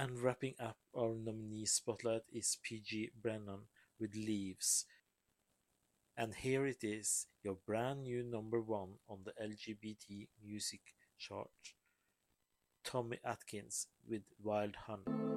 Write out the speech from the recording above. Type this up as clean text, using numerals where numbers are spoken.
And wrapping up our nominee spotlight is PG Brennan with Leaves. And here it is, your brand new number one on the LGBT music chart. Tommy Atkins with Wild Honey.